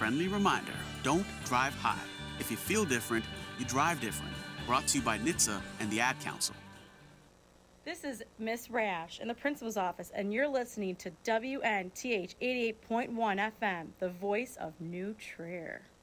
friendly reminder, don't drive high. If you feel different, you drive different. Brought to you by NHTSA and the Ad Council. This is Miss Rash in the principal's office, and you're listening to WNTH 88.1 FM, the voice of New Trier.